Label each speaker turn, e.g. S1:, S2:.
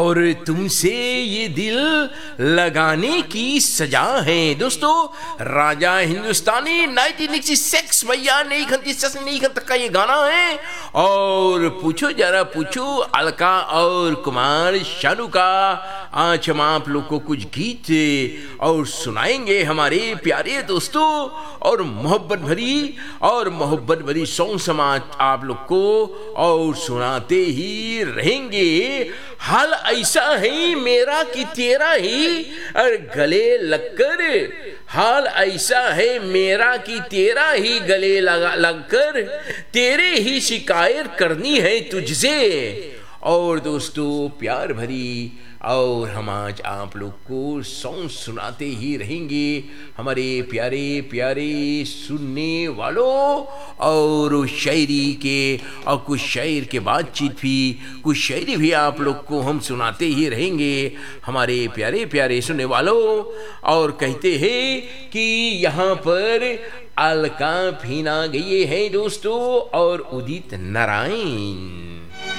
S1: और तुमसे ये दिल लगाने की सजा है। दोस्तों, राजा हिंदुस्तानी 1966 भैया नहीं तक का ये गाना है। और पूछो जरा पूछो अलका और कुमार शानू का। आज हम आप लोग को कुछ गीत और सुनाएंगे हमारे प्यारे दोस्तों, और मोहब्बत भरी सॉन्ग समाज आप लोग को और सुनाते ही रहेंगे। हाल ऐसा है मेरा कि तेरा ही और गले लगकर, हाल ऐसा है मेरा कि तेरा ही गले लगकर तेरे ही शिकायत करनी है तुझसे। और दोस्तों, प्यार भरी और हम आज आप लोग को सॉन्ग सुनाते ही रहेंगे हमारे प्यारे प्यारे सुनने वालों, और शायरी के और कुछ शायर के बातचीत भी, कुछ शायरी भी आप लोग को हम सुनाते ही रहेंगे हमारे प्यारे प्यारे सुनने वालों। और कहते हैं कि यहाँ पर अलका फीना गए हैं दोस्तों, और उदित नारायण।